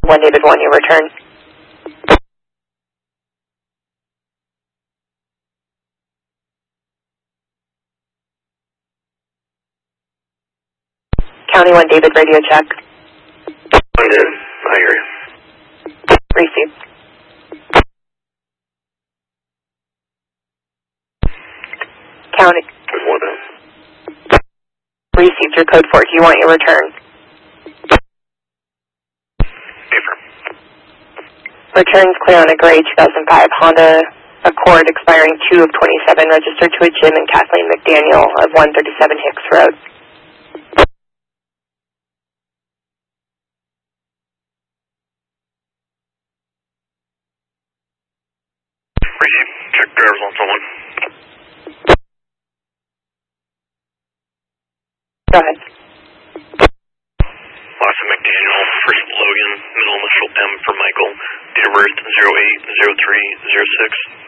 1 David 1, your return. County 1 David, radio check. 1 David, I hear you. Received. County. 1 David. Received your code 4. Do you want your return? Paper. Returns clear on a gray 2005 Honda Accord expiring 2 of 27, registered to a Jim and Kathleen McDaniel of 137 Hicks Road. Received. Check driver's license 1. Go ahead. Last name McDaniel, first Logan, middle initial M for Michael, date of birth 08-03-06.